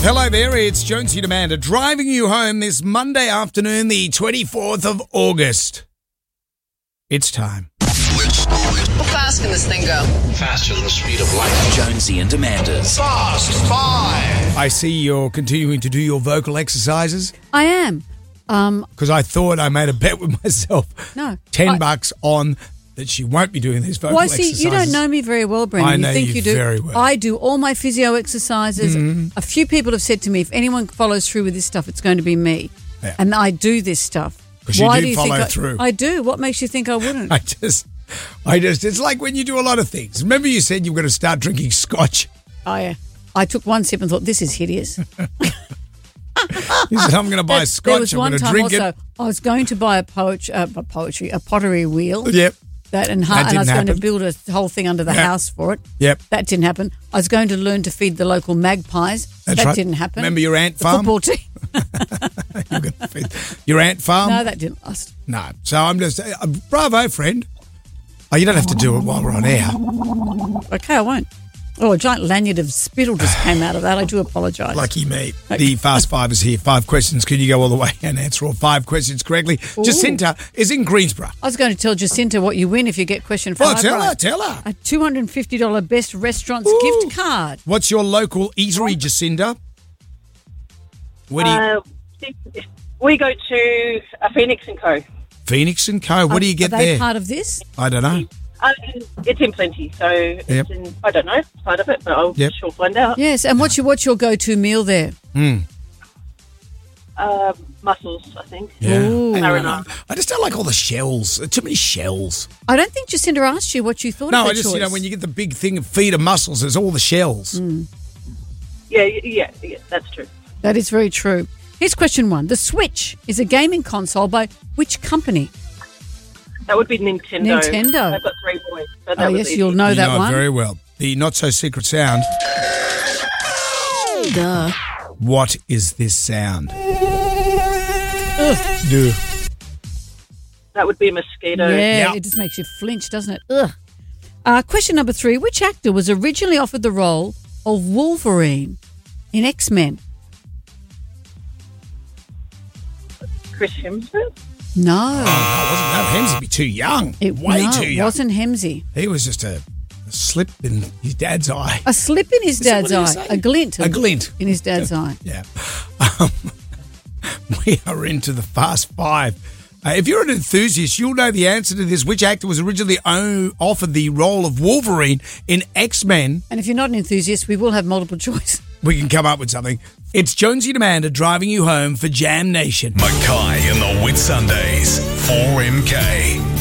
Hello there, it's Jonesy and Amanda driving you home this Monday afternoon, the 24th of August. It's time. How fast can this thing go? Faster than the speed of light. Jonesy and Amanda's Fast Five. I see you're continuing to do your vocal exercises I am. because I thought I made a bet with myself. No. $10 on that she won't be doing these vocal Well, see, exercises. you don't know me very well, Brendan. I know you think you do. very well. I do all my physio exercises. A few people have said to me, if anyone follows through with this stuff, it's going to be me. Yeah. And I do this stuff. 'Cause you Why do you follow think through. I do. What makes you think I wouldn't? I just, it's like when you do a lot of things. Remember you said you were going to start drinking scotch? I took one sip and thought, this is hideous. You said, I'm going to buy There scotch, was I'm one going to time drink also, it. I was going to buy a pottery wheel. Yep, And That I didn't was going to happen. build a whole thing under the Yeah. house for it. yep. That didn't happen. I was going to learn to feed the local magpies. That's that right. didn't happen. Remember your ant the farm? football team. You're going to feed your ant farm? No, that didn't last. No. So I'm just, bravo, friend. Oh, you don't have to do it while we're on air. Okay, I won't. Oh, a giant lanyard of spittle just came out of that. I do apologise. Lucky me. The Fast Five is here. 5 questions. Can you go all the way and answer all 5 questions correctly? Jacinta is in Greensborough. I was going to tell Jacinta what you win if you get question 5 Well, tell right. her. A $250 Best Restaurants gift card. What's your local eatery, Jacinta? Where do you, We go to Phoenix & Co. Phoenix & Co. What do you get Are they there? part of this? I don't know. It's in Plenty, so Yep. it's in, I don't know part of it, but I'll Yep. sure find out. Yes, and what's your go-to meal there? Mussels, I think. Yeah. Ooh. Marinara. I just don't like all the shells. Too many shells. I don't think Jacinta asked you what you thought No, of I her just, choice. when you get the big thing of feed of mussels, there's all the shells. Yeah, that's true. That is very true. Here's question 1. The Switch is a gaming console by which company? That would be Nintendo. Nintendo. I've got 3 boys. So that Oh, was yes, easy. you'll know You that know it one. very well. The not-so-secret sound. Duh. What is this sound? That would be a mosquito. Yeah, Yeah. it just makes you flinch, doesn't it? Ugh. Question number 3. Which actor was originally offered the role of Wolverine in X-Men? Chris Hemsworth. No. Hemsy be too young. Way too It young. wasn't Hemsy. He was just a slip in his dad's eye. A slip in his dad's what you eye. say? A glint. A glint. In his dad's eye. Yeah. We are into the Fast Five. If you're an enthusiast, you'll know the answer to this. Which actor was originally offered the role of Wolverine in X-Men? And if you're not an enthusiast, we will have multiple choice. We can come up with something. It's Jonesy and Amanda driving you home for Jam Nation. Mackay and the Whitsundays. 4MK.